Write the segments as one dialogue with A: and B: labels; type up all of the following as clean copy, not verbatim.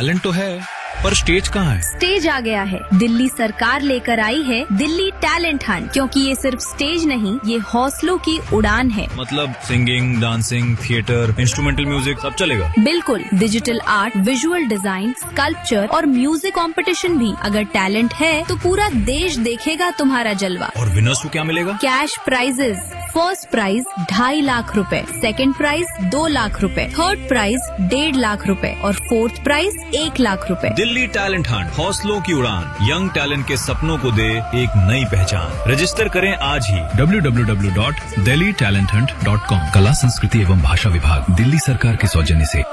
A: Talent तो है, पर स्टेज कहाँ है?
B: स्टेज आ गया है। दिल्ली सरकार लेकर आई है दिल्ली टैलेंट हंट, क्योंकि ये सिर्फ स्टेज नहीं, ये हौसलों की उड़ान है।
A: मतलब singing, dancing, theatre, instrumental music सब चलेगा?
B: बिल्कुल, digital art, visual design, sculpture और म्यूजिक कंपटीशन भी। अगर टैलेंट है तो पूरा देश देखेगा तुम्हारा जलवा।
A: और विनर्स को क्या मिलेगा?
B: Cash prices. First prize 2.5 lakh रुपए, सेकंड प्राइज 2 लाख रुपए, थर्ड प्राइज 1.5 लाख रुपए और फोर्थ प्राइज 1 लाख रुपए।
A: दिल्ली टैलेंट हंट, हौसलों की उड़ान, यंग टैलेंट के सपनों को दे एक नई पहचान। रजिस्टर करें आज ही www.delhitalenthunt.com।
C: कला, संस्कृति एवं भाषा विभाग, दिल्ली सरकार के सौजन्य से।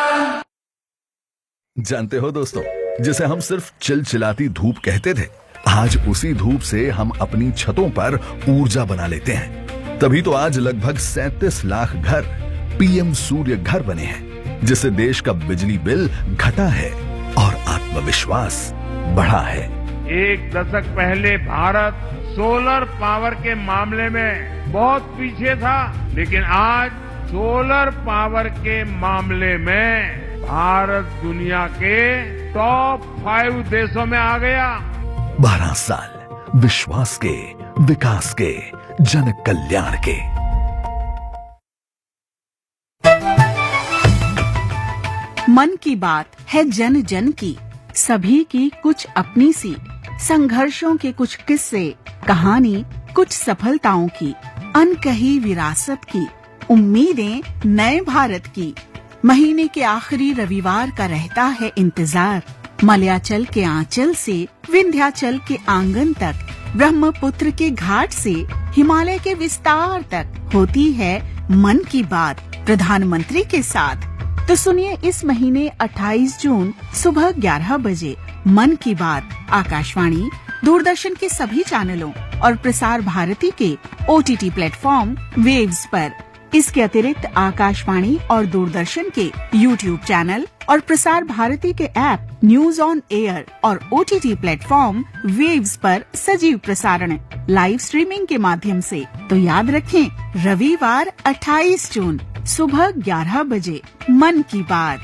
D: जानते हो दोस्तों, जिसे हम सिर्फ चिलचिलाती धूप कहते थे, आज उसी धूप से हम अपनी छतों पर ऊर्जा बना लेते हैं। तभी तो आज लगभग 37 लाख घर पीएम सूर्य घर बने हैं, जिससे देश का बिजली बिल घटा है और आत्मविश्वास बढ़ा है।
E: एक दशक पहले भारत सोलर पावर के मामले में बहुत पीछे था, लेकिन आज सोलर पावर के मामले में भारत दुनिया के टॉप 5 देशों में आ गया।
D: 12 साल विश्वास के, विकास के, जन कल्याण के।
F: मन की बात है जन जन की, सभी की कुछ अपनी सी, संघर्षों के कुछ किस्से, कहानी कुछ सफलताओं की, अनकही विरासत की, उम्मीदें नए भारत की। महीने के आखिरी रविवार का रहता है इंतजार। मलयाचल के आंचल से विंध्याचल के आंगन तक, ब्रह्मपुत्र के घाट से हिमालय के विस्तार तक होती है मन की बात प्रधानमंत्री के साथ। तो सुनिए इस महीने 28 जून सुबह 11 बजे मन की बात आकाशवाणी, दूरदर्शन के सभी चैनलों और प्रसार भारती के OTT प्लेटफॉर्म वेव्स पर। इसके अतिरिक्त आकाशवाणी और दूरदर्शन के YouTube चैनल और प्रसार भारती के ऐप न्यूज ऑन एयर और OTT प्लेटफॉर्म वेव्स पर सजीव प्रसारण लाइव स्ट्रीमिंग के माध्यम से। तो याद रखें, रविवार 28 जून सुबह 11 बजे मन की बात।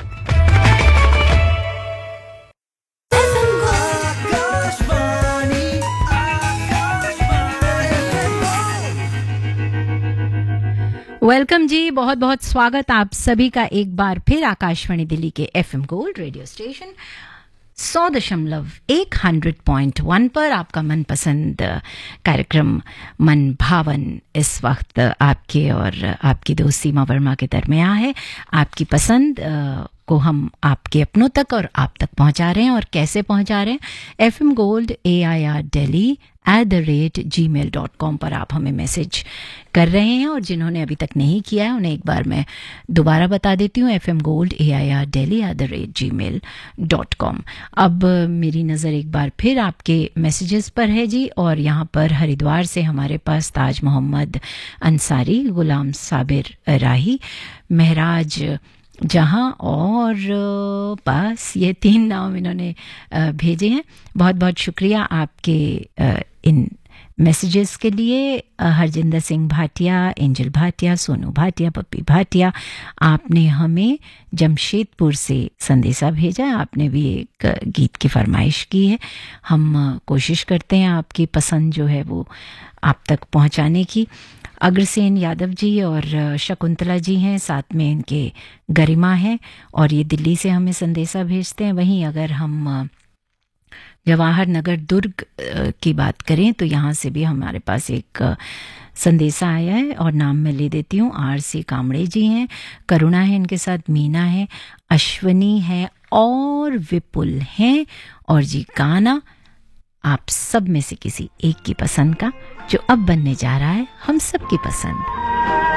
G: वेलकम जी, बहुत बहुत स्वागत आप सभी का एक बार फिर आकाशवाणी दिल्ली के FM गोल्ड रेडियो स्टेशन 100.1 पर आपका मनपसंद कार्यक्रम मन भावन इस वक्त आपके और आपकी दोस्त सीमा वर्मा के दरमियान है। आपकी पसंद को हम आपके अपनों तक और आप तक पहुंचा रहे हैं। और कैसे पहुंचा रहे हैं? FM gold AIR Delhi @gmail.com पर आप हमें मैसेज कर रहे हैं। और जिन्होंने अभी तक नहीं किया है उन्हें एक बार मैं दोबारा बता देती हूँ, FM gold AIR Delhi @gmail.com। अब मेरी नज़र एक बार फिर आपके मैसेजेस पर है जी। और यहाँ पर हरिद्वार से हमारे पास ताज मोहम्मद अंसारी, गुलाम साबिर राही, महराज जहां और पास, ये 3 नाम इन्होंने भेजे हैं। बहुत बहुत शुक्रिया आपके इन मैसेजेस के लिए। हरजिंदर सिंह भाटिया, एंजल भाटिया, सोनू भाटिया, पप्पी भाटिया, आपने हमें जमशेदपुर से संदेशा भेजा। आपने भी एक गीत की फरमाइश की है। हम कोशिश करते हैं आपकी पसंद जो है वो आप तक पहुंचाने की। अग्रसेन यादव जी और शकुंतला जी हैं, साथ में इनके गरिमा है और ये दिल्ली से हमें संदेशा भेजते हैं। वहीं अगर हम जवाहर नगर दुर्ग की बात करें तो यहाँ से भी हमारे पास एक संदेशा आया है और नाम मैं ले देती हूँ। RC कामड़े जी हैं, करुणा है इनके साथ, मीना है, अश्वनी है और विपुल हैं। और जी गाना आप सब में से किसी एक की पसंद का जो अब बनने जा रहा है हम सब की पसंद।